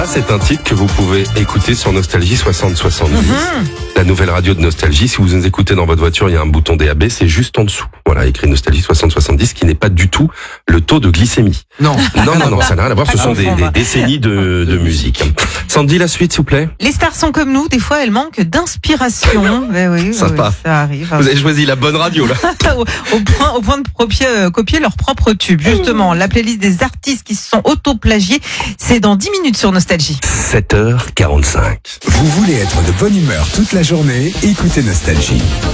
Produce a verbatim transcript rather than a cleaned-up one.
Ah, c'est un titre que vous pouvez écouter sur Nostalgie soixante soixante-dix. Mm-hmm. La nouvelle radio de Nostalgie. Si vous nous écoutez dans votre voiture, il y a un bouton D A B, c'est juste en dessous. Voilà, écrit Nostalgie soixante soixante-dix, qui n'est pas du tout le taux de glycémie. Non. Non, non, non, ça n'a rien à voir. Ce sont des, des décennies de, de musique. Sandy, la suite, s'il vous plaît. Les stars sont comme nous, des fois elles manquent d'inspiration. Ben oui, Sympa. Oui, ça arrive. Vous avez choisi la bonne radio, là. au, au point, au point de copier, euh, copier leur propre tube. Justement, la playlist des artistes qui se sont auto-plagiés, c'est dans dix minutes sur Nostalgie. sept heures quarante-cinq. Vous voulez être de bonne humeur toute la journée? Écoutez Nostalgie.